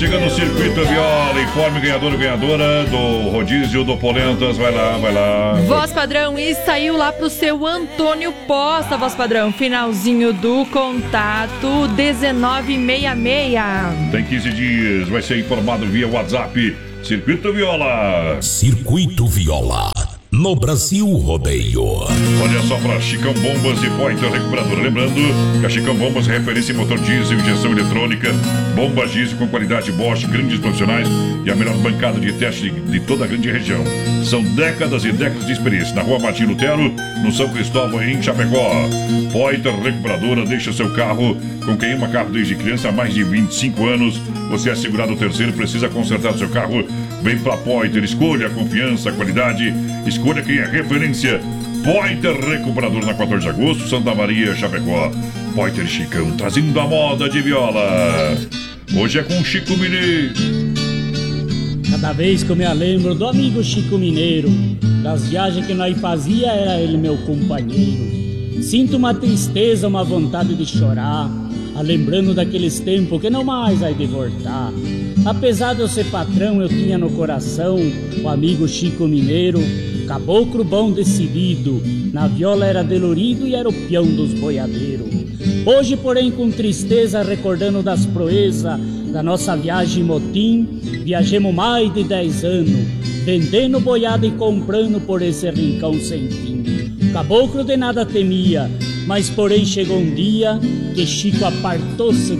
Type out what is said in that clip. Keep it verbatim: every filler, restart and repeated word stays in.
chegando no Circuito Viola. Informe ganhador e ganhadora do rodízio do Polentas. Vai lá, vai lá. Voz padrão, e saiu lá pro seu Antônio Posta, voz padrão. Finalzinho do contato dezenove sessenta e seis. Tem quinze dias, vai ser informado via WhatsApp. Circuito Viola. Circuito Viola. No Brasil Rodeio. Olha só para Chicão Bombas e Pointer Recuperadora. Lembrando que a Chicão Bombas é referência em motor diesel, injeção eletrônica, bombas diesel com qualidade Bosch, grandes profissionais e a melhor bancada de teste de, de toda a grande região. São décadas e décadas de experiência. Na rua Martim Lutero, no São Cristóvão, em Chapecó. Pointer Recuperadora deixa seu carro com quem ama carro desde criança há mais de vinte e cinco anos. Você é segurado terceiro, precisa consertar seu carro. Vem pra Pointer, escolha a confiança, a qualidade, escolha quem é referência. Pointer Recuperador na quatorze de agosto, Santa Maria, Chapecó. Pointer Chicão, trazendo a moda de viola. Hoje é com Chico Mineiro. Cada vez que eu me lembro do amigo Chico Mineiro, das viagens que nós fazia, era ele meu companheiro. Sinto uma tristeza, uma vontade de chorar, lembrando daqueles tempos que não mais vai de voltar. Apesar de eu ser patrão, eu tinha no coração o amigo Chico Mineiro, caboclo bom decidido, na viola era delorido e era o peão dos boiadeiros. Hoje, porém, com tristeza, recordando das proezas da nossa viagem motim, viajemos mais de dez anos, vendendo boiada e comprando por esse rincão sem fim. Caboclo de nada temia, mas porém chegou um dia que Chico apartou-se